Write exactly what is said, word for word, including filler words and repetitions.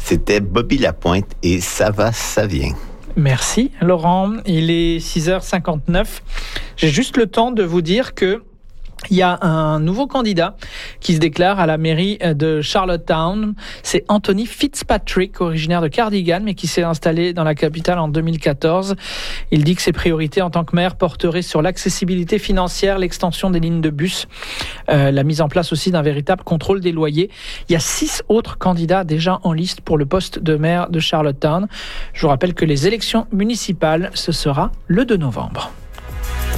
C'était Bobby Lapointe et Ça va, ça vient. Merci Laurent, il est six heures cinquante-neuf. J'ai juste le temps de vous dire que il y a un nouveau candidat qui se déclare à la mairie de Charlottetown. C'est Anthony Fitzpatrick, originaire de Cardigan, mais qui s'est installé dans la capitale en deux mille quatorze. Il dit que ses priorités en tant que maire porteraient sur l'accessibilité financière, l'extension des lignes de bus, euh, la mise en place aussi d'un véritable contrôle des loyers. Il y a six autres candidats déjà en liste pour le poste de maire de Charlottetown. Je vous rappelle que les élections municipales, ce sera le deux novembre.